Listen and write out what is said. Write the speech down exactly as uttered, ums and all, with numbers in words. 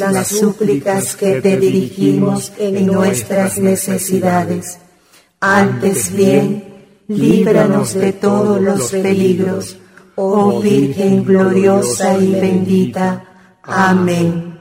las súplicas que te dirigimos en nuestras necesidades. Antes bien, líbranos de todos los peligros, oh Virgen gloriosa y bendita. Amén.